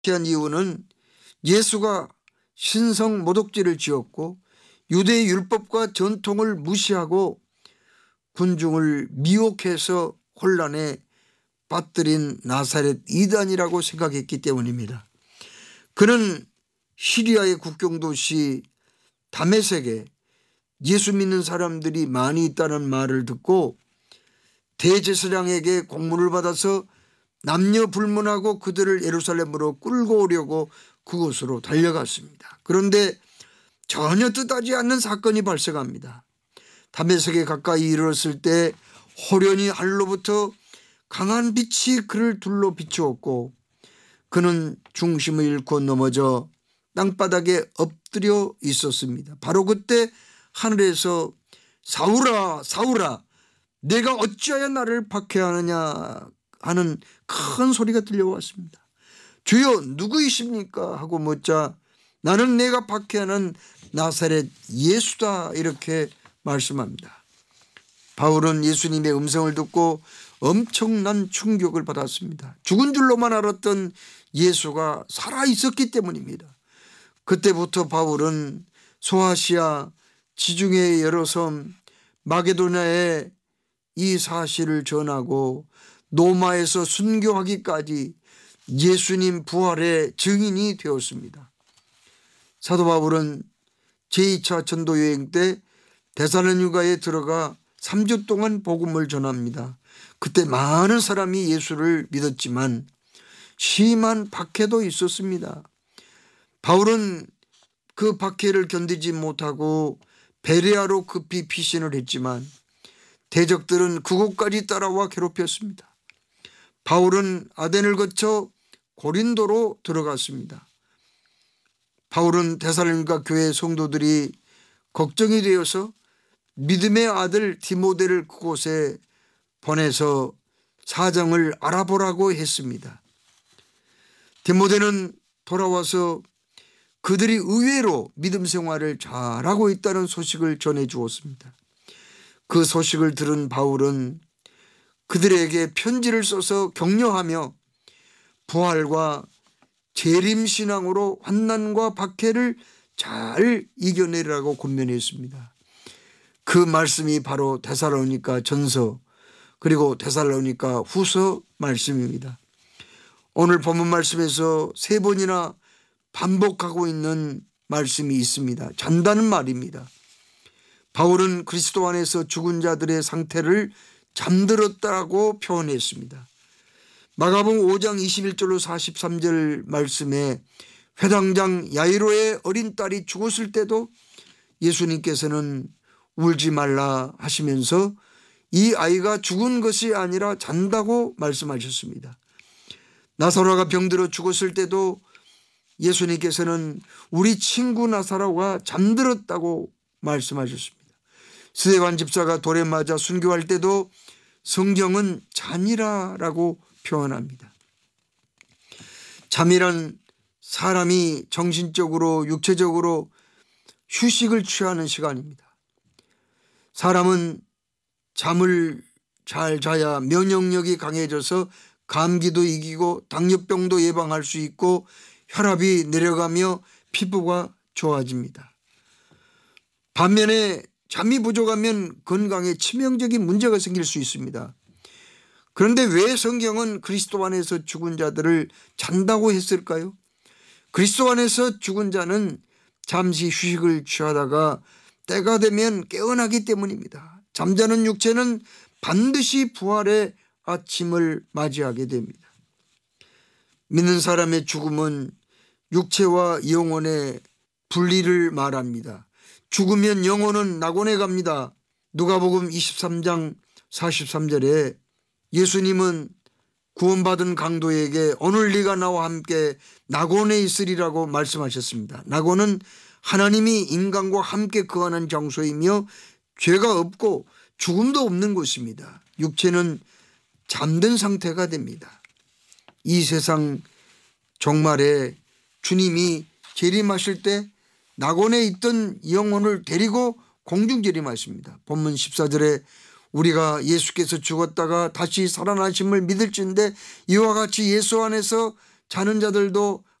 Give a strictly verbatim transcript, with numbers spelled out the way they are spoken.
한 이유는 예수가 신성 모독죄를 지었고 유대의 율법과 전통을 무시하고 군중을 미혹해서 혼란에 빠뜨린 나사렛 이단이라고 생각했기 때문입니다. 그는 시리아의 국경도시 다메섹에 예수 믿는 사람들이 많이 있다는 말을 듣고 대제사장에게 공문을 받아서 남녀 불문하고 그들을 예루살렘으로 끌고 오려고 그곳으로 달려갔습니다. 그런데 전혀 뜻하지 않는 사건이 발생합니다. 다메섹에 가까이 이르렀을 때 호련히 하늘로부터 강한 빛이 그를 둘러 비추었고 그는 중심을 잃고 넘어져 땅바닥에 엎드려 있었습니다. 바로 그때 하늘에서 사울아 사울아 내가 어찌하여 나를 박해하느냐 하는 큰 소리가 들려왔습니다. 주여 누구이십니까 하고 묻자 나는 내가 박해하는 나사렛 예수다 이렇게 말씀합니다. 바울은 예수님의 음성을 듣고 엄청난 충격을 받았습니다. 죽은 줄로만 알았던 예수가 살아있었기 때문입니다. 그때부터 바울은 소아시아 지중해의 여러 섬 마게도냐에 이 사실을 전하고 로마에서 순교하기까지 예수님 부활의 증인이 되었습니다. 사도 바울은 제이 차 전도여행 때 데살로니가에 들어가 삼 주 동안 복음을 전합니다. 그때 많은 사람이 예수를 믿었지만 심한 박해도 있었습니다. 바울은 그 박해를 견디지 못하고 베레아로 급히 피신을 했지만 대적들은 그곳까지 따라와 괴롭혔습니다. 바울은 아덴을 거쳐 고린도로 들어갔습니다. 바울은 데살로니가 교회 성도들이 걱정이 되어서 믿음의 아들 디모데를 그곳에 보내서 사정을 알아보라고 했습니다. 디모데는 돌아와서 그들이 의외로 믿음 생활을 잘하고 있다는 소식을 전해 주었습니다. 그 소식을 들은 바울은 그들에게 편지를 써서 격려하며 부활과 재림신앙으로 환난과 박해를 잘 이겨내라고 권면했습니다. 그 말씀이 바로 데살로니가 전서 그리고 데살로니가 후서 말씀입니다. 오늘 본문 말씀에서 세 번이나 반복하고 있는 말씀이 있습니다. 잔다는 말입니다. 바울은 그리스도 안에서 죽은 자들의 상태를 잠들었다고 표현했습니다. 마가복음 오 장 이십일 절로 사십삼 절 말씀에 회당장 야이로의 어린 딸이 죽었을 때도 예수님께서는 울지 말라 하시면서 이 아이가 죽은 것이 아니라 잔다고 말씀하셨습니다. 나사로가 병들어 죽었을 때도 예수님께서는 우리 친구 나사로가 잠들었다고 말씀하셨습니다. 스데반 집사가 돌에 맞아 순교할 때도 성경은 잠이라라고 표현합니다. 잠이란 사람이 정신적으로 육체적으로 휴식을 취하는 시간입니다. 사람은 잠을 잘 자야 면역력이 강해져서 감기도 이기고 당뇨병도 예방할 수 있고 혈압이 내려가며 피부가 좋아집니다. 반면에 잠이 부족하면 건강에 치명적인 문제가 생길 수 있습니다. 그런데 왜 성경은 그리스도 안에서 죽은 자들을 잔다고 했을까요? 그리스도 안에서 죽은 자는 잠시 휴식을 취하다가 때가 되면 깨어나기 때문입니다. 잠자는 육체는 반드시 부활의 아침을 맞이하게 됩니다. 믿는 사람의 죽음은 육체와 영혼의 분리를 말합니다. 죽으면 영혼은 낙원에 갑니다. 누가복음 이십삼 장 사십삼 절에 예수님은 구원받은 강도에게 오늘 네가 나와 함께 낙원에 있으리라고 말씀하셨습니다. 낙원은 하나님이 인간과 함께 거하는 장소이며 죄가 없고 죽음도 없는 곳입니다. 육체는 잠든 상태가 됩니다. 이 세상 종말에 주님이 재림하실 때 낙원에 있던 영혼을 데리고 공중 재림하십니다. 본문 십사 절에 우리가 예수께서 죽었다가 다시 살아나심을 믿을진데 이와 같이 예수 안에서 자는 자들도